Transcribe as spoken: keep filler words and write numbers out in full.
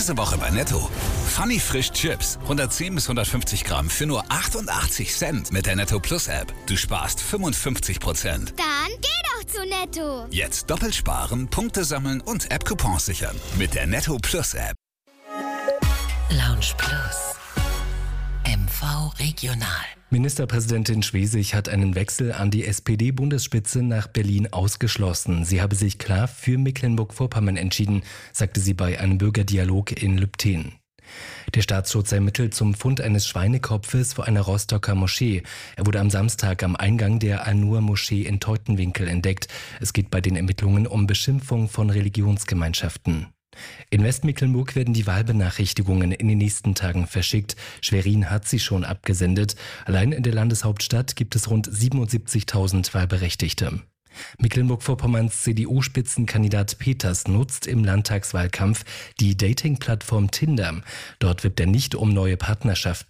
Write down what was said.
Diese Woche bei Netto. Funny Frisch Chips. hundertzehn bis hundertfünfzig Gramm für nur achtundachtzig Cent mit der Netto Plus App. Du sparst fünfundfünfzig Prozent. Dann geh doch zu Netto. Jetzt doppelt sparen, Punkte sammeln und App-Coupons sichern. Mit der Netto Plus App. Lounge Plus. M V Regional. Ministerpräsidentin Schwesig hat einen Wechsel an die S P D-Bundesspitze nach Berlin ausgeschlossen. Sie habe sich klar für Mecklenburg-Vorpommern entschieden, sagte sie bei einem Bürgerdialog in Lübten. Der Staatsschutz ermittelt zum Fund eines Schweinekopfes vor einer Rostocker Moschee. Er wurde am Samstag am Eingang der Al-Nur-Moschee in Teutenwinkel entdeckt. Es geht bei den Ermittlungen um Beschimpfung von Religionsgemeinschaften. In Westmecklenburg werden die Wahlbenachrichtigungen in den nächsten Tagen verschickt. Schwerin hat sie schon abgesendet. Allein in der Landeshauptstadt gibt es rund siebenundsiebzigtausend Wahlberechtigte. Mecklenburg-Vorpommerns C D U-Spitzenkandidat Peters nutzt im Landtagswahlkampf die Dating-Plattform Tinder. Dort wirbt er nicht um neue Partnerschaften.